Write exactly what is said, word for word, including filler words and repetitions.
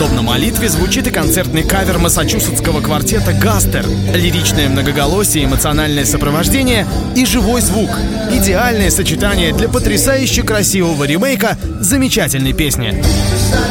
Подобно молитве звучит и концертный кавер массачусетского квартета «Гастер». Лиричное многоголосие, эмоциональное сопровождение и живой звук. Идеальное сочетание для потрясающе красивого ремейка замечательной песни.